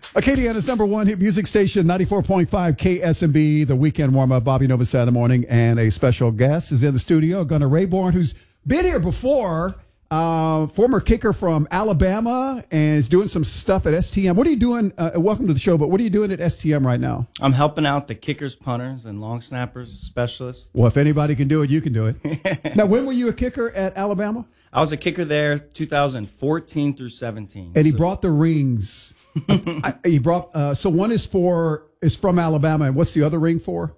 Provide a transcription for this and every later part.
Acadiana's number one hit music station, 94.5 KSMB, the weekend warm-up. Bobby Nova Saturday morning, and a special guest is in the studio, Gunnar Rayborn, who's been here before, former kicker from Alabama, and is doing some stuff at STM. What are you doing? Welcome to the show, but what are you doing at STM right now? I'm helping out the kickers, punters, and long snappers specialists. Well, if anybody can do it, you can do it. Now, when were you a kicker at Alabama? I was a kicker there 2014 through 17. And he brought the rings. He brought so one is from Alabama, and what's the other ring for?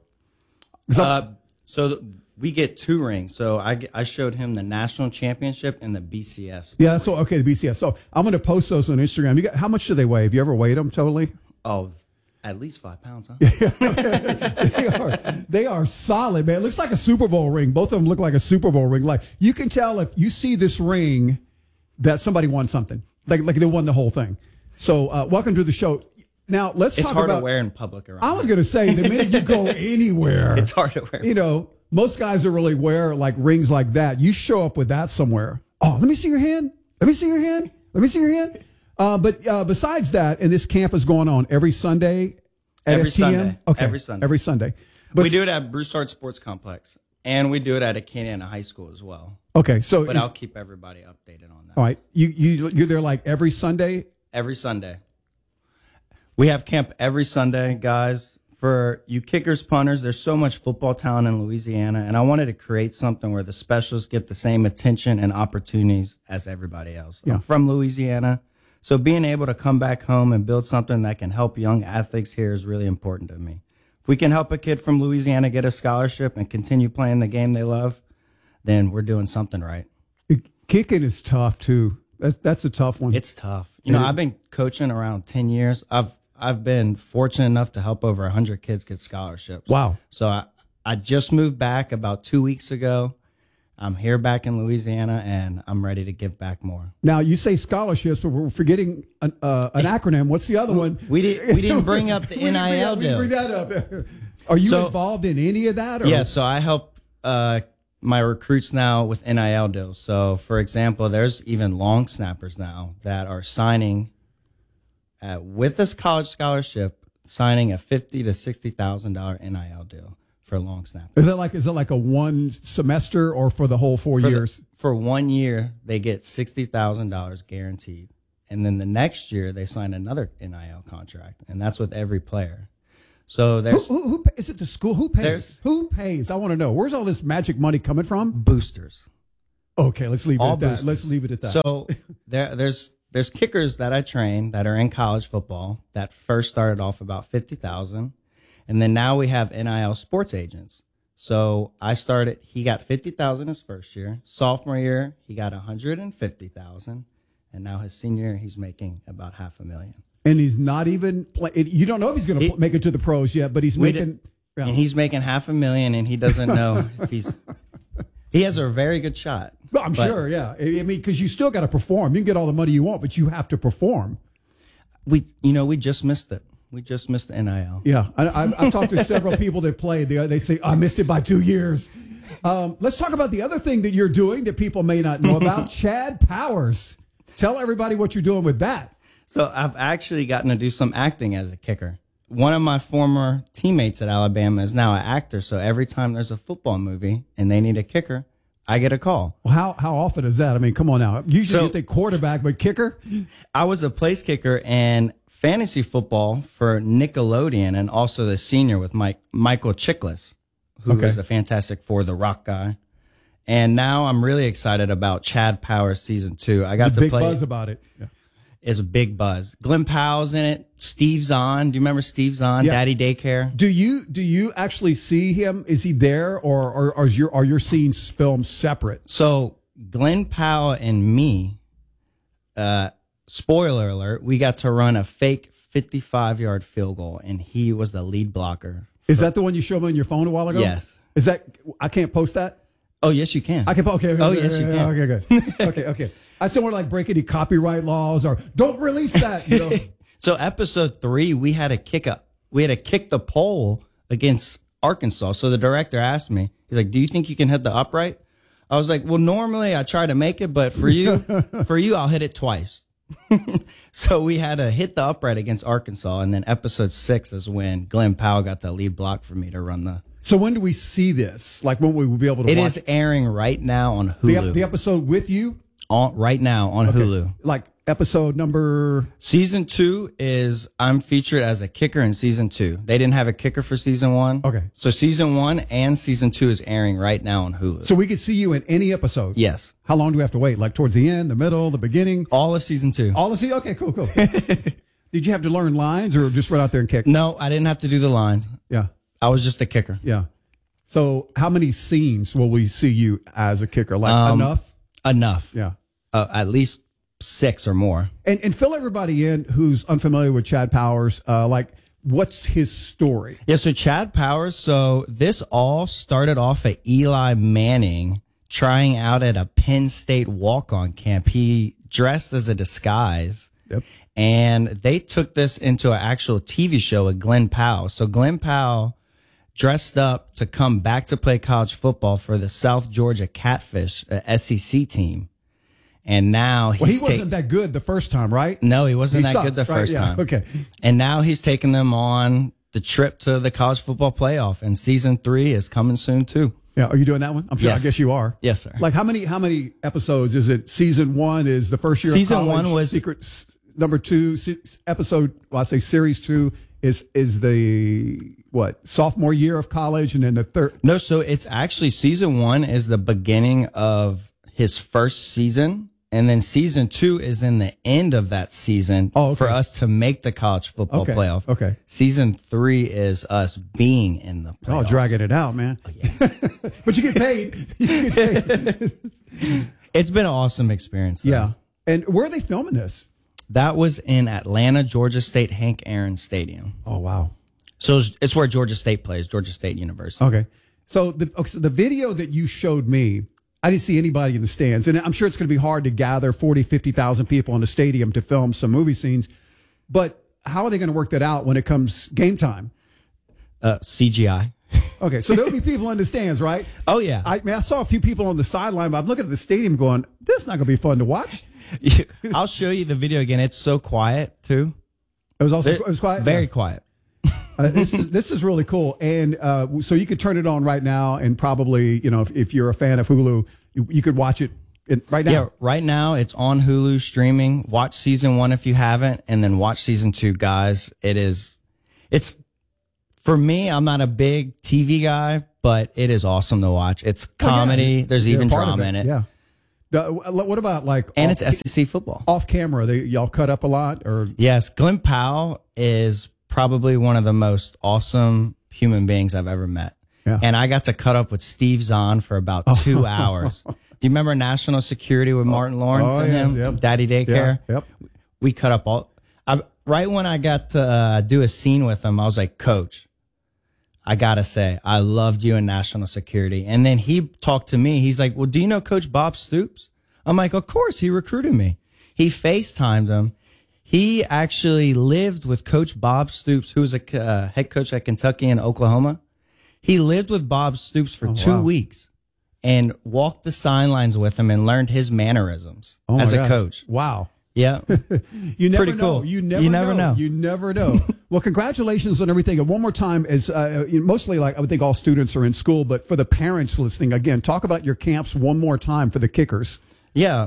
We get 2 rings. So I showed him the national championship and the BCS. Yeah, so okay, the BCS. So I'm going to post those on Instagram. How much do they weigh? Have you ever weighed them totally? Oh, at least 5 pounds, huh? They are solid, man. It looks like a Super Bowl ring. Both of them look like a Super Bowl ring. Like, you can tell if you see this ring that somebody won something. Like they won the whole thing. So welcome to the show. Now, let's talk about... It's hard to wear in public around. I was going to say, the minute you go anywhere... It's hard to wear. You know, most guys don't really wear, like, rings like that. You show up with that somewhere. Oh, let me see your hand. Let me see your hand. Let me see your hand. But besides that, and this camp is going on every Sunday at every STM? Sunday. Okay, every Sunday. Every Sunday. We do it at Broussard Sports Complex, and we do it at Acadiana High School as well. Okay, so... But I'll keep everybody updated on that. All right. You're there, like, every Sunday? Every Sunday. We have camp every Sunday, guys. For you kickers, punters, there's so much football talent in Louisiana, and I wanted to create something where the specialists get the same attention and opportunities as everybody else. Yeah. I'm from Louisiana, so being able to come back home and build something that can help young athletes here is really important to me. If we can help a kid from Louisiana get a scholarship and continue playing the game they love, then we're doing something right. Kicking is tough, too. That's a tough one. It's tough. You know, I've been coaching around 10 years. I've been fortunate enough to help over 100 kids get scholarships. Wow. So I just moved back about 2 weeks ago. I'm here back in Louisiana, and I'm ready to give back more. Now, you say scholarships, but we're forgetting an acronym. What's the other one? We didn't bring up the NIL deals. We bring that up. Are you involved in any of that? Or? Yeah, so I help my recruits now with NIL deals. So, for example, there's even long snappers now that are signing with this college scholarship, signing a $50,000 to $60,000 NIL deal for a long snapper. Is it like a one semester or for the whole 4 years? For 1 year, they get $60,000 guaranteed, and then the next year they sign another NIL contract, and that's with every player. So there's who is it? The school who pays? Who pays? I want to know. Where's all this magic money coming from? Boosters. Okay, let's leave it at that. Boosters. Let's leave it at that. So there's kickers that I train that are in college football that first started off about $50,000, and then now we have NIL sports agents. So he got $50,000 his first year. Sophomore year, he got $150,000, and now his senior year, he's making about $500,000. And he's not even you don't know if he's going to make it to the pros yet, but he's making. And he's making $500,000, and he doesn't know if he has a very good shot. Well, I'm sure, yeah. I mean, because you still got to perform. You can get all the money you want, but you have to perform. We just missed it. We just missed the NIL. Yeah, I've talked to several people that played. They say, I missed it by 2 years. Let's talk about the other thing that you're doing that people may not know about, Chad Powers. Tell everybody what you're doing with that. So I've actually gotten to do some acting as a kicker. One of my former teammates at Alabama is now an actor. So every time there's a football movie and they need a kicker, I get a call. Well, how often is that? I mean, come on now. Usually you think quarterback, but kicker? I was a place kicker in fantasy football for Nickelodeon, and also the senior with Michael Chiklis, who was the Fantastic Four, the rock guy. And now I'm really excited about Chad Powers season 2. I got to play. Big buzz about it. Yeah. Is a big buzz. Glenn Powell's in it. Steve Zahn. Do you remember Steve Zahn? Yeah. Daddy Daycare. Do you actually see him? Is he there, or are your scenes filmed separate? So Glenn Powell and me, spoiler alert, we got to run a fake 55-yard field goal, and he was the lead blocker. Is that the one you showed me on your phone a while ago? Yes. Is that I can't post that? Oh yes, you can. I can. Okay. Oh yes, you can. Okay, good. Okay. I said we're like breaking any copyright laws or don't release that. You know? So episode 3, we had to kick the pole against Arkansas. So the director asked me, he's like, "Do you think you can hit the upright?" I was like, "Well, normally I try to make it, but for you, I'll hit it twice." So we had to hit the upright against Arkansas, and then episode 6 is when Glenn Powell got the lead block for me to run the. So when do we see this? Like when we will be able to watch? It is airing right now on Hulu. The episode with you? Right now on Hulu. Like episode number? Season 2 is, I'm featured as a kicker in season 2. They didn't have a kicker for season 1. Okay. So season 1 and season 2 is airing right now on Hulu. So we could see you in any episode? Yes. How long do we have to wait? Like towards the end, the middle, the beginning? All of season 2. All of season? Okay, cool. Did you have to learn lines or just run out there and kick? No, I didn't have to do the lines. Yeah. I was just a kicker. Yeah. So how many scenes will we see you as a kicker? Like enough? Enough. Yeah. At least 6 or more. And fill everybody in who's unfamiliar with Chad Powers. Like, what's his story? Yeah, so Chad Powers, so this all started off at Eli Manning trying out at a Penn State walk-on camp. He dressed as a disguise. Yep. And they took this into an actual TV show with Glenn Powell. So Glenn Powell dressed up to come back to play college football for the South Georgia Catfish, a SEC team. And now he wasn't that good the first time, right? No, he wasn't that sucked, good the right? first time. Okay. And now he's taking them on the trip to the college football playoff, and season 3 is coming soon too. Yeah, are you doing that one? I'm sure. Yes. I guess you are. Yes, sir. Like how many episodes is it? Season 1 is the first year. Season of college. 1 was secret. Number 2 episode. Well, I say series 2 is the what sophomore year of college, and then the third. No, so it's actually season 1 is the beginning of his first season. And then season 2 is in the end of that season for us to make the college football playoff. Okay. Season 3 is us being in the playoffs. Oh, dragging it out, man. Oh, yeah. But you get paid. It's been an awesome experience, though. Yeah. And where are they filming this? That was in Atlanta, Georgia State Hank Aaron Stadium. Oh, wow. So it's where Georgia State plays, Georgia State University. Okay. So the video that you showed me, I didn't see anybody in the stands. And I'm sure it's going to be hard to gather 40, 50,000 people in a stadium to film some movie scenes. But how are they going to work that out when it comes game time? CGI. Okay, so there'll be people in the stands, right? Oh, yeah. I saw a few people on the sideline, but I'm looking at the stadium going, this is not going to be fun to watch. I'll show you the video again. It's so quiet, too. It was quiet? Very quiet. This is really cool. And so you could turn it on right now and probably, if you're a fan of Hulu, you could watch it right now. Yeah, right now it's on Hulu streaming. Watch season 1 if you haven't, and then watch season 2, guys. It's for me, I'm not a big TV guy, but it is awesome to watch. It's comedy. Yeah, there's even drama in it. Yeah. What about and it's SEC football. Off camera, y'all cut up a lot? Or Yes, Glenn Powell is probably one of the most awesome human beings I've ever met. Yeah. And I got to cut up with Steve Zahn for about 2 hours. Do you remember National Security with Martin Lawrence and him? Yep. Daddy Daycare? Yeah, yep. We cut up right when I got to do a scene with him, I was like, Coach, I got to say, I loved you in National Security. And then he talked to me. He's like, well, do you know Coach Bob Stoops? I'm like, of course, he recruited me. He FaceTimed him. He actually lived with Coach Bob Stoops, who was a head coach at Kentucky and Oklahoma. He lived with Bob Stoops for 2 weeks and walked the sidelines with him and learned his mannerisms as a coach. Wow. Yeah. You never Pretty know. cool. You never know. You never know. Well, congratulations on everything. And one more time, as mostly like I would think all students are in school, but for the parents listening, again, talk about your camps one more time for the kickers. Yeah.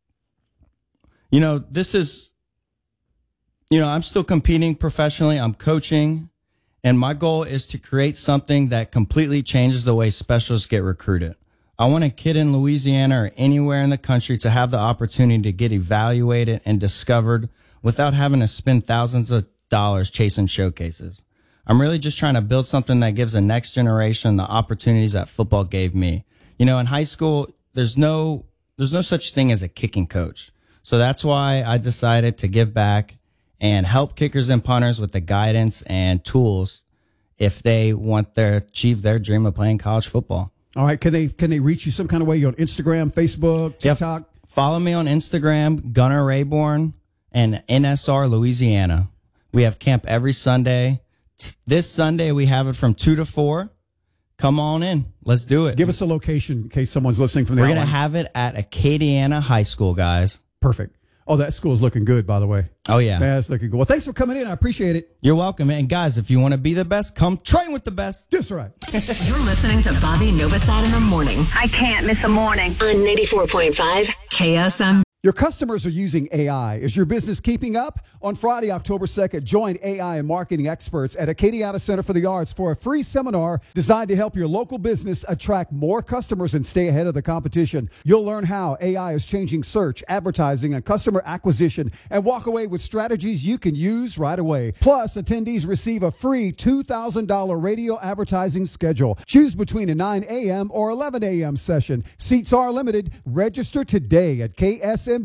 This is, I'm still competing professionally. I'm coaching. And my goal is to create something that completely changes the way specialists get recruited. I want a kid in Louisiana or anywhere in the country to have the opportunity to get evaluated and discovered without having to spend thousands of dollars chasing showcases. I'm really just trying to build something that gives the next generation the opportunities that football gave me. In high school, there's no such thing as a kicking coach. So that's why I decided to give back and help kickers and punters with the guidance and tools if they want to achieve their dream of playing college football. All right. Can they reach you some kind of way on Instagram, Facebook, TikTok? Yep. Follow me on Instagram, Gunnar Rayborn, and NSR Louisiana. We have camp every Sunday. This Sunday, we have it from 2 to 4. Come on in. Let's do it. Give us a location in case someone's listening from the We're going to have it at Acadiana High School, guys. Perfect. Oh, that school's looking good, by the way. Oh, yeah. Man, it's looking good. Well, thanks for coming in. I appreciate it. You're welcome. And guys, if you want to be the best, come train with the best. That's right. You're listening to Bobby Novosad in the morning I can't miss a morning. on 94.5 KSM. Your customers are using AI. Is your business keeping up? On Friday, October 2nd, join AI and marketing experts at Acadiana Center for the Arts for a free seminar designed to help your local business attract more customers and stay ahead of the competition. You'll learn how AI is changing search, advertising, and customer acquisition, and walk away with strategies you can use right away. Plus, attendees receive a free $2,000 radio advertising schedule. Choose between a 9 a.m. or 11 a.m. session. Seats are limited. Register today at KSMB.com.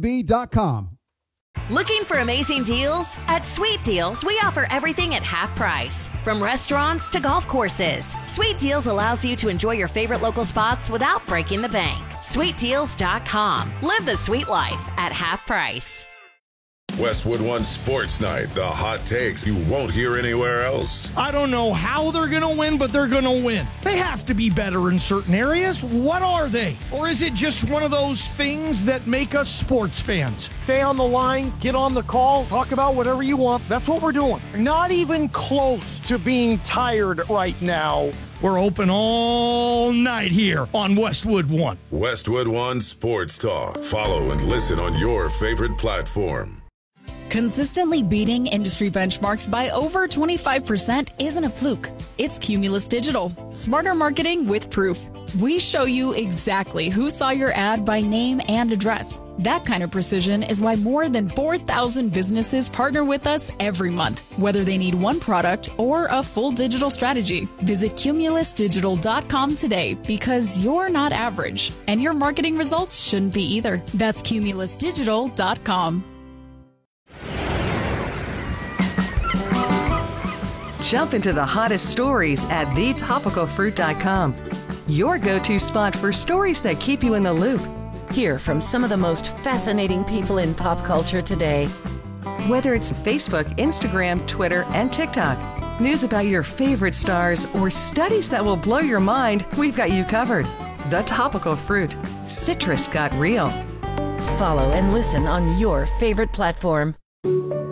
Looking for amazing deals? At Sweet Deals, we offer everything at half price. From restaurants to golf courses, Sweet Deals allows you to enjoy your favorite local spots without breaking the bank. SweetDeals.com. Live the sweet life at half price. Westwood One Sports Night, the hot takes you won't hear anywhere else. I don't know how they're going to win, but they're going to win. They have to be better in certain areas. What are they? Or is it just one of those things that make us sports fans? Stay on the line, get on the call, talk about whatever you want. That's what we're doing. Not even close to being tired right now. We're open all night here on Westwood One. Westwood One Sports Talk. Follow and listen on your favorite platform. Consistently beating industry benchmarks by over 25% isn't a fluke. It's Cumulus Digital. Smarter marketing with proof. We show you exactly who saw your ad by name and address. That kind of precision is why more than 4,000 businesses partner with us every month, whether they need one product or a full digital strategy. Visit cumulusdigital.com today because you're not average, and your marketing results shouldn't be either. That's cumulusdigital.com. Jump into the hottest stories at thetopicalfruit.com. Your go-to spot for stories that keep you in the loop. Hear from some of the most fascinating people in pop culture today. Whether it's Facebook, Instagram, Twitter, and TikTok, news about your favorite stars, or studies that will blow your mind, we've got you covered. The Topical Fruit. Citrus got real. Follow and listen on your favorite platform.